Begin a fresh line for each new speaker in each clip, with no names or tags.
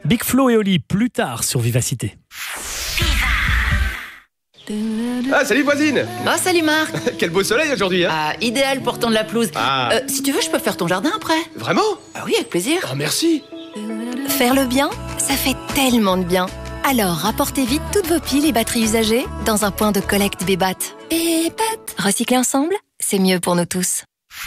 Big Flo et Oli, plus tard sur Vivacité.
Ah, salut voisine.
Oh, salut Marc.
Quel beau soleil aujourd'hui, hein.
Ah, idéal pour tondre la pelouse. Si tu veux, je peux faire ton jardin après.
Vraiment?
Ah oui, avec plaisir.
Oh, merci.
Faire le bien, ça fait tellement de bien. Alors, rapportez vite toutes vos piles et batteries usagées dans un point de collecte Bébat. Bébat. Recycler ensemble, c'est mieux pour nous tous.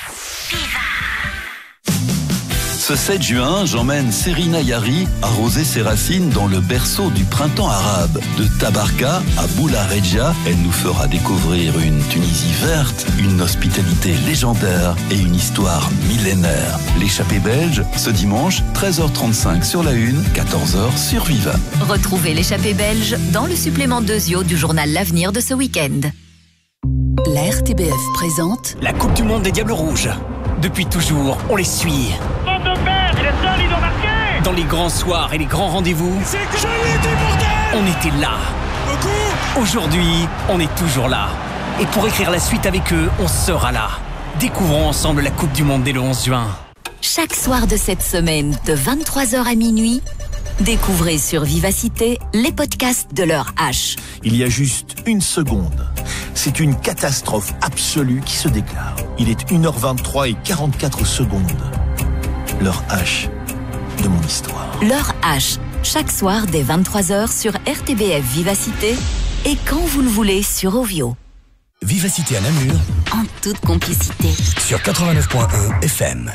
Ce 7 juin, j'emmène Serina Yari arroser ses racines dans le berceau du printemps arabe. De Tabarka à Boula Regia, elle nous fera découvrir une Tunisie verte, une hospitalité légendaire et une histoire millénaire. L'échappée belge, ce dimanche, 13h35 sur la Une, 14h sur Viva.
Retrouvez l'échappée belge dans le supplément 2 du journal L'Avenir de ce week-end.
La RTBF présente
la Coupe du Monde des Diables Rouges. Depuis toujours, on les suit.
Faute de père, il est seul, il doit marquer.
Dans les grands soirs et les grands rendez-vous,
C'est que je l'ai dit, bordel.
on était là.
Beaucoup.
Aujourd'hui, on est toujours là. Et pour écrire la suite avec eux, on sera là. Découvrons ensemble la Coupe du Monde dès le 11 juin.
Chaque soir de cette semaine, de 23h à minuit, découvrez sur Vivacité les podcasts de l'heure H.
Il y a juste une seconde. C'est une catastrophe absolue qui se déclare. Il est 1h23 et 44 secondes. L'heure H de mon histoire.
L'heure H, chaque soir dès 23h sur RTBF Vivacité et quand vous le voulez sur Ovio.
Vivacité à Namur,
En toute complicité.
sur 89.1 FM.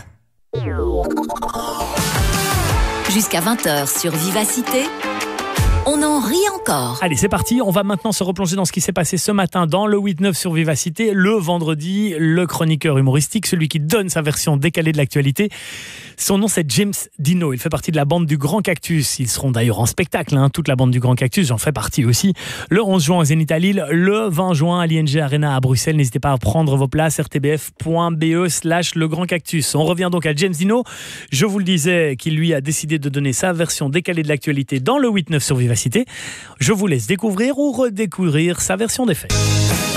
Jusqu'à 20h sur Vivacité, on en rit encore.
Allez, c'est parti. On va maintenant se replonger dans ce qui s'est passé ce matin dans le 8-9 sur Vivacité. Le vendredi, le chroniqueur humoristique, celui qui donne sa version décalée de l'actualité. Son nom, c'est James Dino. Il fait partie de la bande du Grand Cactus. Ils seront d'ailleurs en spectacle, toute la bande du Grand Cactus. J'en fais partie aussi. Le 11 juin au Zénith à Lille, le 20 juin à l'ING Arena à Bruxelles. N'hésitez pas à prendre vos places, rtbf.be/le Grand Cactus. On revient donc à James Dino. Je vous le disais qu'il lui a décidé de donner sa version décalée de l'actualité dans le 8-9 sur Vivacité. Je vous laisse découvrir ou redécouvrir sa version des faits.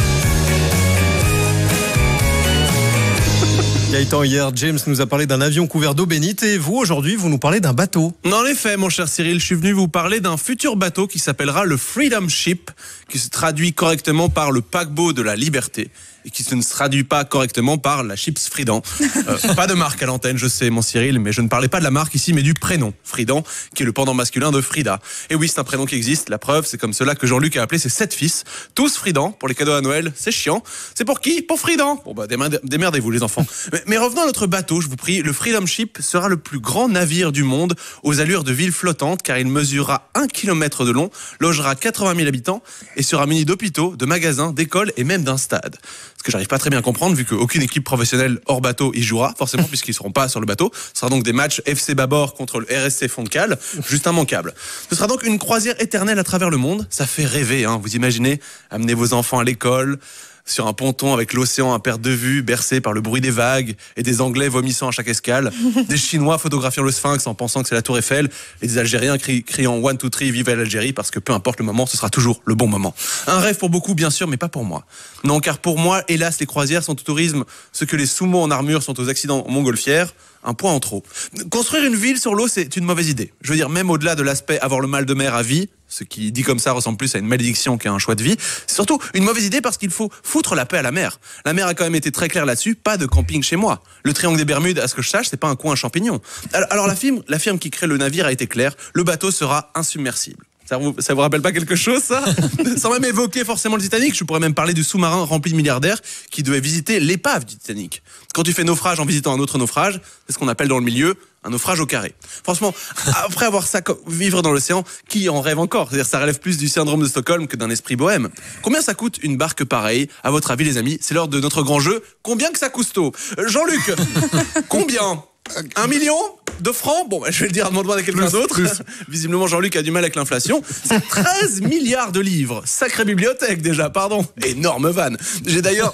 Gaëtan, hier, James nous a parlé d'un avion couvert d'eau bénite et vous, aujourd'hui, vous nous parlez d'un bateau.
En effet, mon cher Cyril, je suis venu vous parler d'un futur bateau qui s'appellera le Freedom Ship, qui se traduit correctement par le paquebot de la liberté et qui ne se traduit pas correctement par la Chips Fridan. Pas de marque à l'antenne, je sais, mon Cyril, mais je ne parlais pas de la marque ici, mais du prénom, Fridan, qui est le pendant masculin de Frida. Et oui, c'est un prénom qui existe, la preuve, c'est comme cela que Jean-Luc a appelé ses 7 fils, tous Fridan, pour les cadeaux à Noël, c'est chiant. C'est pour qui? Pour Fridan. Bon bah, démerdez-vous les enfants. Mais revenons à notre bateau, je vous prie, le Freedom Ship sera le plus grand navire du monde, aux allures de ville flottante, car il mesurera 1 km de long, logera 80 000 habitants, et sera muni d'hôpitaux, de magasins, d'écoles et même d'un stade. Ce que j'arrive pas très bien à comprendre, vu qu'aucune équipe professionnelle hors bateau y jouera, forcément, puisqu'ils seront pas sur le bateau. Ce sera donc des matchs FC Babord contre le RSC Fond de Cale, juste immanquable. Ce sera donc une croisière éternelle à travers le monde. Ça fait rêver, vous imaginez, amener vos enfants à l'école, sur un ponton avec l'océan à perte de vue, bercé par le bruit des vagues et des Anglais vomissant à chaque escale, des Chinois photographiant le Sphinx en pensant que c'est la Tour Eiffel, et des Algériens criant 1, 2, 3, vive l'Algérie, parce que peu importe le moment, ce sera toujours le bon moment. Un rêve pour beaucoup, bien sûr, mais pas pour moi. Non, car pour moi, hélas, les croisières sont au tourisme ce que les sumo en armure sont aux accidents en montgolfière. Un point en trop. Construire une ville sur l'eau, c'est une mauvaise idée. Je veux dire, même au-delà de l'aspect avoir le mal de mer à vie, ce qui dit comme ça ressemble plus à une malédiction qu'à un choix de vie, c'est surtout une mauvaise idée parce qu'il faut foutre la paix à la mer. La mer a quand même été très claire là-dessus, pas de camping chez moi. Le triangle des Bermudes, à ce que je sache, c'est pas un coin à champignons. Alors la firme qui crée le navire a été claire, le bateau sera insubmersible. Ça vous rappelle pas quelque chose, ça? Sans même évoquer forcément le Titanic, je pourrais même parler du sous-marin rempli de milliardaires qui devait visiter l'épave du Titanic. Quand tu fais naufrage en visitant un autre naufrage, c'est ce qu'on appelle dans le milieu un naufrage au carré. Franchement, après avoir ça, vivre dans l'océan, qui en rêve encore? C'est-à-dire, ça relève plus du syndrome de Stockholm que d'un esprit bohème. Combien ça coûte une barque pareille? À votre avis, les amis, c'est l'heure de notre grand jeu. Combien que ça coûte-t-il? Jean-Luc, combien? 1 million de francs? Bon, je vais le dire à demander à quelqu'un d'autre. Visiblement, Jean-Luc a du mal avec l'inflation. C'est 13 milliards de livres. Sacrée bibliothèque, déjà, pardon. Énorme vanne. J'ai d'ailleurs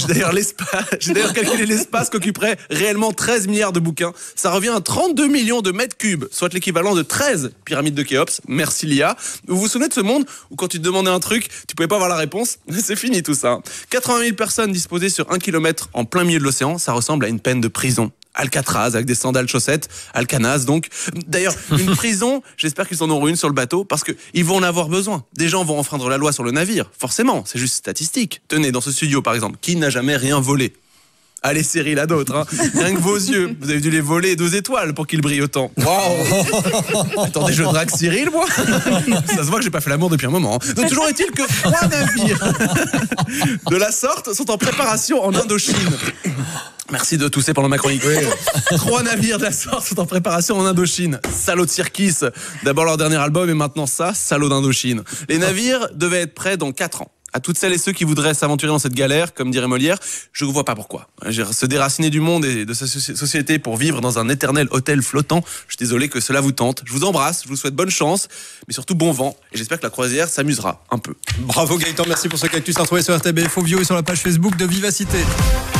calculé l'espace qu'occuperait réellement 13 milliards de bouquins. Ça revient à 32 millions de mètres cubes, soit l'équivalent de 13 pyramides de Khéops. Merci, Lia. Vous vous souvenez de ce monde où quand tu te demandais un truc, tu pouvais pas avoir la réponse? C'est fini tout ça. 80 000 personnes disposées sur 1 kilomètre en plein milieu de l'océan, ça ressemble à une peine de prison. Alcatraz, avec des sandales chaussettes, Alcanaz donc. D'ailleurs, une prison, j'espère qu'ils en auront une sur le bateau, parce qu'ils vont en avoir besoin. Des gens vont enfreindre la loi sur le navire, forcément, c'est juste statistique. Tenez, dans ce studio par exemple, qui n'a jamais rien volé ? Allez, Cyril, à d'autres. Hein. Rien que vos yeux, vous avez dû les voler 2 étoiles pour qu'ils brillent autant. Waouh. Attendez, je drague Cyril, moi. Ça se voit que j'ai pas fait l'amour depuis un moment. Hein. Donc, toujours est-il que 3 navires de la sorte sont en préparation en Indochine. Merci de tousser pendant ma chronique. Oui. 3 navires de la sorte sont en préparation en Indochine. Salaud de Cirkis. D'abord leur dernier album et maintenant ça, salaud d'Indochine. Les navires devaient être prêts dans 4 ans. À toutes celles et ceux qui voudraient s'aventurer dans cette galère, comme dirait Molière, je ne vois pas pourquoi. Se déraciner du monde et de sa société pour vivre dans un éternel hôtel flottant, je suis désolé que cela vous tente. Je vous embrasse, je vous souhaite bonne chance, mais surtout bon vent. Et j'espère que la croisière s'amusera un peu.
Bravo Gaëtan, merci pour ce cactus à retrouver sur RTBF Audio et sur la page Facebook de Vivacité.